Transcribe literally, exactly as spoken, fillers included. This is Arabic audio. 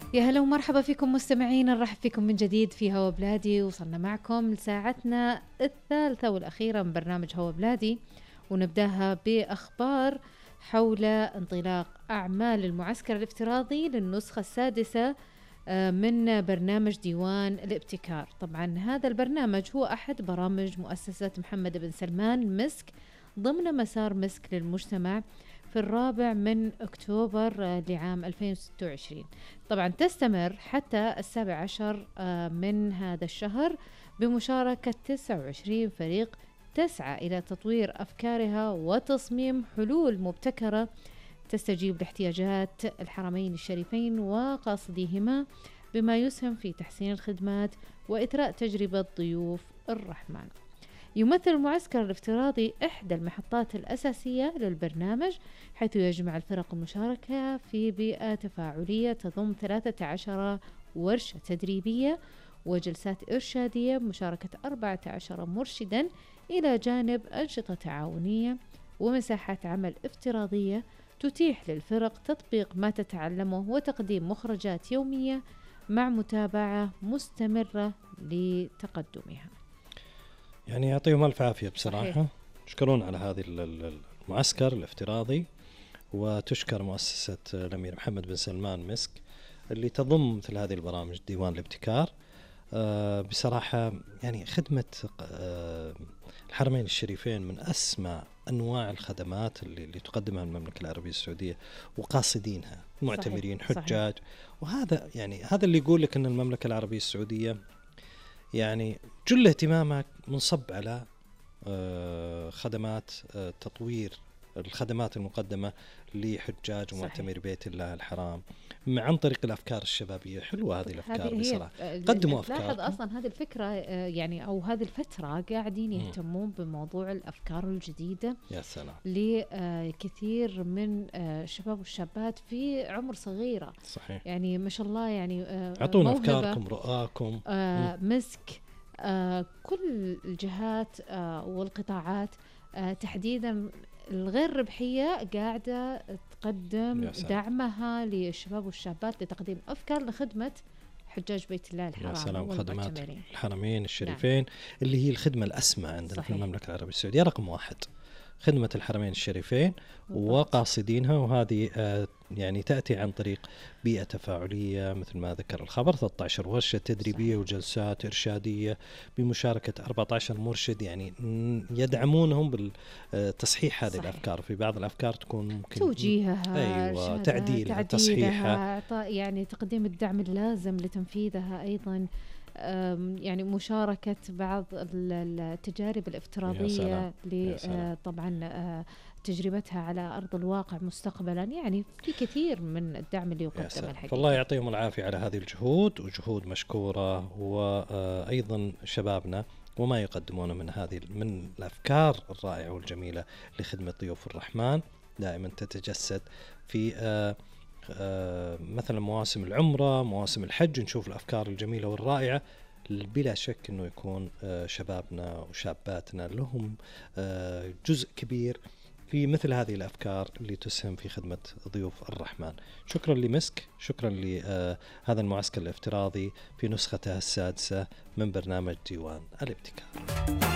يا هلا ومرحبا فيكم مستمعين، نرحب فيكم من جديد في هوا بلادي. وصلنا معكم لساعتنا الثالثة والأخيرة من برنامج هوا بلادي، ونبداها بأخبار حول انطلاق أعمال المعسكر الافتراضي للنسخة السادسة من برنامج ديوان الابتكار. طبعا هذا البرنامج هو أحد برامج مؤسسة محمد بن سلمان مسك ضمن مسار مسك للمجتمع في الرابع من أكتوبر لعام ألفين وستة وعشرين. طبعا تستمر حتى السابع عشر من هذا الشهر بمشاركة تسعة وعشرين فريق تسعى إلى تطوير أفكارها وتصميم حلول مبتكرة تستجيب لاحتياجات الحرمين الشريفين وقاصديهما، بما يسهم في تحسين الخدمات وإثراء تجربة ضيوف الرحمن. يمثل المعسكر الافتراضي إحدى المحطات الأساسية للبرنامج، حيث يجمع الفرق المشاركة في بيئة تفاعلية تضم ثلاثة عشر ورشة تدريبية وجلسات إرشادية بمشاركة أربعة عشر مرشدا، إلى جانب أنشطة تعاونية ومساحات عمل افتراضية تتيح للفرق تطبيق ما تتعلمه وتقديم مخرجات يومية مع متابعة مستمرة لتقدمها. يعني يعطيهم ألف عافية بصراحة. صحيح. تشكرون على هذه المعسكر الافتراضي، وتشكر مؤسسة الأمير محمد بن سلمان مسك اللي تضم مثل هذه البرامج ديوان الابتكار. أه بصراحة يعني خدمة أه الحرمين الشريفين من أسمى أنواع الخدمات اللي, اللي تقدمها المملكة العربية السعودية وقاصدينها معتمرين حجاج. صحيح. وهذا يعني هذا اللي يقول لك أن المملكة العربية السعودية يعني جل اهتمامك منصب على خدمات تطوير الخدمات المقدمة لحجاج ومعتمري بيت الله الحرام عن طريق الأفكار الشبابية. حلوة هذه الأفكار بصراحة، قدموا أفكار. لاحظ أصلا هذه الفكرة يعني أو هذه الفترة قاعدين يهتمون بموضوع الأفكار الجديدة. يا سلام. لكثير من الشباب والشابات في عمر صغيرة. صحيح. يعني ما شاء الله، يعني أعطونا أفكاركم رؤاكم. مسك آه كل الجهات آه والقطاعات آه تحديدا الغير ربحية قاعدة تقدم دعمها للشباب والشابات لتقديم أفكار لخدمة حجاج بيت الله الحرام. يا سلام. خدمات الحرمين الشريفين. نعم. اللي هي الخدمة الأسمى عندنا. صحيح. في المملكة العربية السعودية رقم واحد خدمة الحرمين الشريفين وقاصدينها، وهذه آه يعني تأتي عن طريق بيئة تفاعلية مثل ما ذكر الخبر، ثلاثة عشر ورشة تدريبية. صحيح. وجلسات إرشادية بمشاركة أربعة عشر مرشد يعني يدعمونهم بالتصحيح هذه. صحيح. الأفكار. في بعض الأفكار تكون ممكن توجيهها، أيوة تعديلها، تصحيحها، يعني تقديم الدعم اللازم لتنفيذها. أيضا يعني مشاركة بعض التجارب الافتراضية طبعا تجربتها على أرض الواقع مستقبلا. يعني في كثير من الدعم اللي يقدم الحقيقة. فالله يعطيهم العافية على هذه الجهود، وجهود مشكورة. وأيضا شبابنا وما يقدمونه من هذه من الأفكار الرائعة والجميلة لخدمة ضيوف الرحمن دائما تتجسد في آه مثلا مواسم العمرة، مواسم الحج، نشوف الأفكار الجميلة والرائعة. بلا شك أنه يكون آه شبابنا وشاباتنا لهم آه جزء كبير في مثل هذه الأفكار اللي تسهم في خدمة ضيوف الرحمن. شكرا لمسك، شكرا لهذا المعسكر الافتراضي في نسخته السادسة من برنامج ديوان الابتكار.